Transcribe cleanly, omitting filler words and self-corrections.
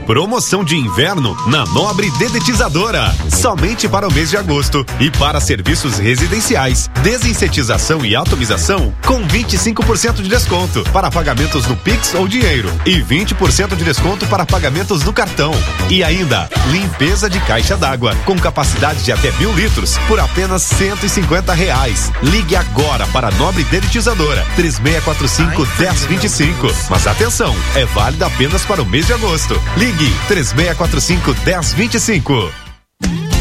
Promoção de inverno na Nobre Dedetizadora. Somente para o mês de agosto. E para serviços residenciais, desinsetização e atomização com 25% de desconto para pagamentos no Pix ou dinheiro. E 20% de desconto para pagamentos no cartão. E ainda, limpeza de caixa d'água com capacidade de até 1.000 litros por apenas R$150. Ligue agora para a Nobre Dedetizadora 3645-1025. Mas atenção, é válida apenas para o mês de agosto. Ligue 3645-1025.